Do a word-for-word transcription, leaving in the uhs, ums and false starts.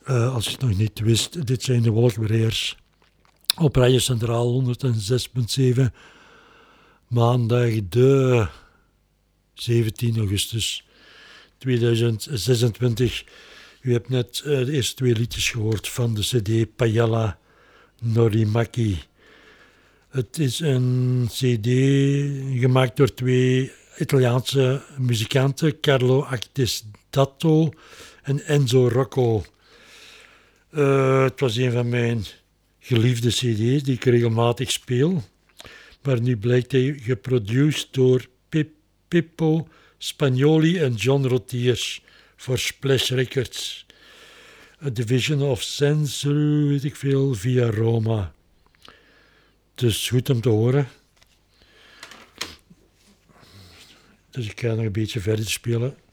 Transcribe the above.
Uh, als je het nog niet wist, dit zijn de Wolkbreers. Op Radio Centraal honderdzes komma zeven. Maandag de zeventien augustus tweeduizend zesentwintig. U hebt net uh, de eerste twee liedjes gehoord van de cd Paella Norimaki. Het is een cd gemaakt door twee Italiaanse muzikanten, Carlo Actisdato en Enzo Rocco. Uh, het was een van mijn geliefde cd's die ik regelmatig speel. Maar nu blijkt hij geproduceerd door Pip, Pippo Spagnoli en John Rotiers voor Splash Records. A Division of Sense, weet ik veel, via Roma. Dus goed om te horen. Dus ik ga nog een beetje verder spelen.